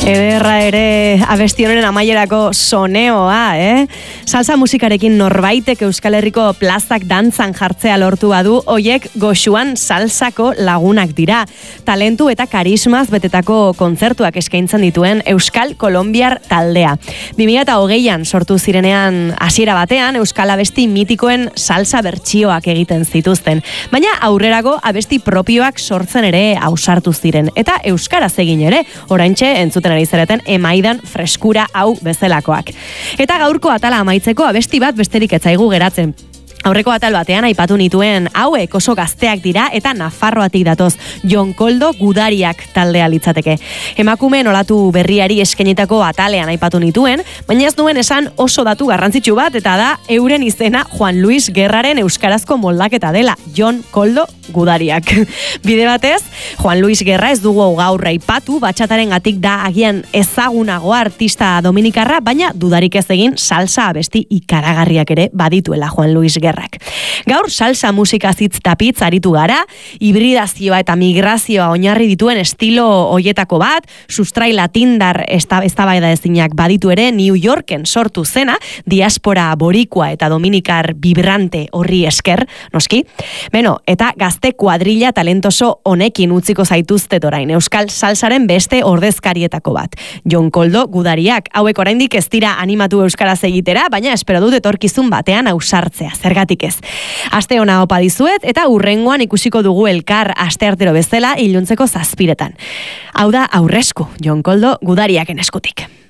Ederra ere abesti honen amaierako soneoa, Salsa musikarekin norbaitek Euskal Herriko plazak dantzan jartzea lortu badu, hoiek goxuan salsako lagunak dira. Talentu eta karismaz betetako kontzertuak eskaintzen dituen Euskal Kolombiar taldea. 2020an sortu zirenean hasiera batean Euskal abesti mitikoen salsa bertsioak egiten zituzten, baina aurrerago abesti propioak sortzen ere ausartu ziren eta euskaraz egin ere, oraintxe entzuten ari zareten emaidan freskura hau bezalakoak. Eta gaurko atala amaitzeko abesti bat besterik ez zaigu geratzen. Aurreko atal batean aipatu nituen hauek oso gazteak dira eta Nafarroatik datoz, Jon Koldo Gudariak taldea litzateke. Emakumeen olatu berriari eskainitako atalean aipatu nituen, baina ez duen esan oso datu garrantzitsu bat, eta da euren izena Juan Luis Guerraren euskarazko moldaketa dela, Jon Koldo Gudariak. Bide batez, Juan Luis Guerra ez dugu gaur aipatu, batxatarengatik da agian ezagunago artista dominikarra, baina dudarik ez egin salsa abesti ikaragarriak ere badituela Juan Luis Guerra. Gaur salsa musika zitz tapitz aritu gara, hibridazioa eta migrazioa oinarri dituen estilo hoietako bat, sustrai latindar eztabaida ezinak baditu ere New Yorken sortu zena, diaspora borikua eta dominikar vibrante horri esker, noski. Beno, eta gazte kuadrilla talentoso honekin utziko zaituztet orain, Euskal salsaren beste ordezkarietako bat. Jon Koldo Gudariak, hauek oraindik ez dira animatu euskaraz egitera, baina espero dut etorkizun batean ausartzea, zergatik ez. Aste ona opa dizuet eta hurrengoan ikusiko dugu elkar asteartero bezala iluntzeko 7:00. Hau da aurresku, Jon Koldo Gudariaken eskutik.